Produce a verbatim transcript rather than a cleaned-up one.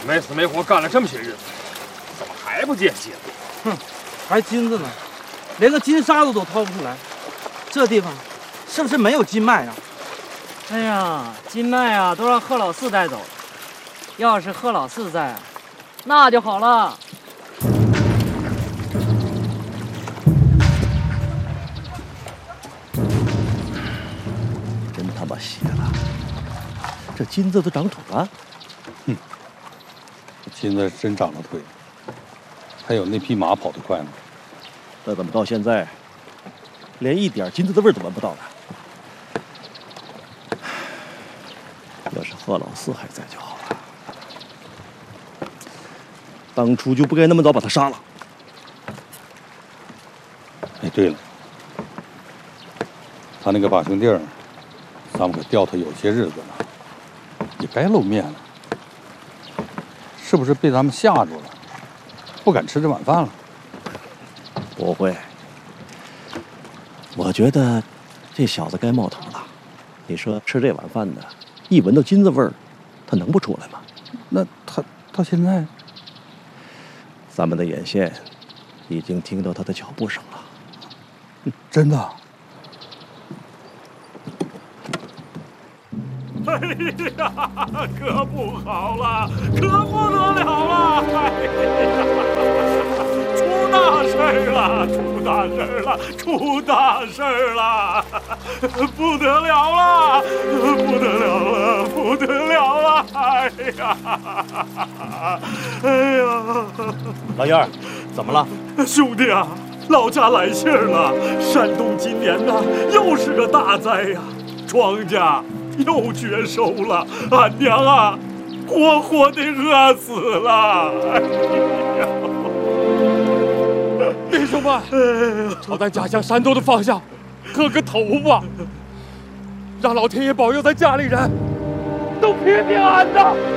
没死没活干了这么些日子，怎么还不见血？ 哼，还金子呢，连个金沙子都掏不出来。这地方是不是没有金脉啊？ 哎呀，金脉啊，都让贺老四带走了。要是贺老四在，那就好了。 真他妈邪了！这金子都长腿了。 哼，金子真长了腿，还有那匹马跑得快呢。 那怎么到现在连一点金子的味儿都闻不到呢？要是贺老四还在就好了，当初就不该那么早把他杀了。 哎，对了，他那个把兄弟儿，咱们可吊他有些日子了，也该露面了。是不是被咱们吓住了，不敢吃这晚饭了？ 不会，我觉得这小子该冒头了。你说吃这碗饭的，一闻到金子味儿，他能不出来吗？ 那他到现在， 咱们的眼线已经听到他的脚步声了。 真的？ 哎呀，可不好了，可不得了了！哎呀，出大事儿了，出大事儿了，出大事儿了！不得了了，不得了了，不得了了！哎呀，哎呀， 老燕儿，怎么了？ 兄弟啊，老家来信儿了，山东今年呐又是个大灾呀，庄稼又绝收了，俺娘啊，活活的饿死了！哎呀， 弟兄们，朝咱家乡山东的方向磕个头吧，让老天爷保佑咱家里人都平平安安的。